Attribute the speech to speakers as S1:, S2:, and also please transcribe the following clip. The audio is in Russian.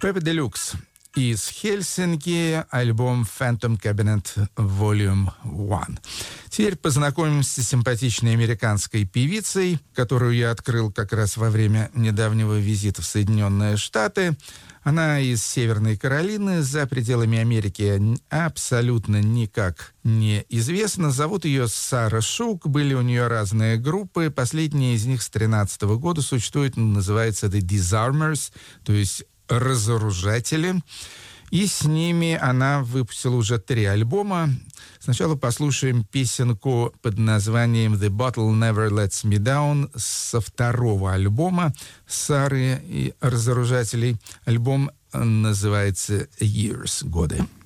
S1: Pepe Deluxe из Хельсинки, альбом Phantom Cabinet Volume 1. Теперь познакомимся с симпатичной американской певицей, которую я открыл как раз во время недавнего визита в Соединенные Штаты. Она из Северной Каролины, за пределами Америки абсолютно никак не известна. Зовут ее Сара Шук, были у нее разные группы. Последняя из них с 2013 года существует, называется The Disarmers, то есть разоружатели. И с ними она выпустила уже 3 альбома. Сначала послушаем песенку под названием «The Bottle Never Lets Me Down» со 2-го альбома Сары и разоружателей. Альбом называется «Years» — «Годы».